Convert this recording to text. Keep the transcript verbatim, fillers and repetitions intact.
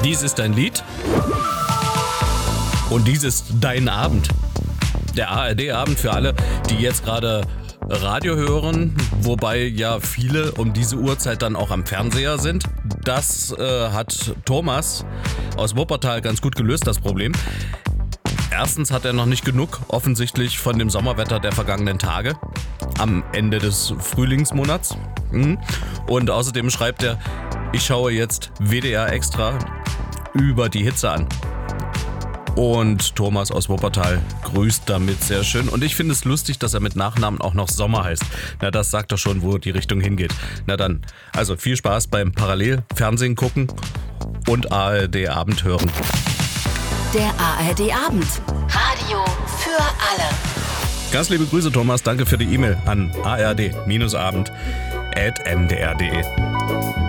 Dies ist dein Lied und dies ist dein Abend. Der A R D-Abend für alle, die jetzt gerade Radio hören, wobei ja viele um diese Uhrzeit dann auch am Fernseher sind. Das äh, hat Thomas aus Wuppertal ganz gut gelöst, das Problem. Erstens hat er noch nicht genug, offensichtlich, von dem Sommerwetter der vergangenen Tage am Ende des Frühlingsmonats. Und außerdem schreibt er, ich schaue jetzt W D R Extra über die Hitze an. Und Thomas aus Wuppertal grüßt damit sehr schön. Und ich finde es lustig, dass er mit Nachnamen auch noch Sommer heißt. Na, das sagt doch schon, wo die Richtung hingeht. Na dann, also viel Spaß beim Parallel-Fernsehen gucken und A R D-Abend hören. Der A R D-Abend. Radio für alle. Ganz liebe Grüße, Thomas. Danke für die E-Mail an a r d abend at m d r punkt d e.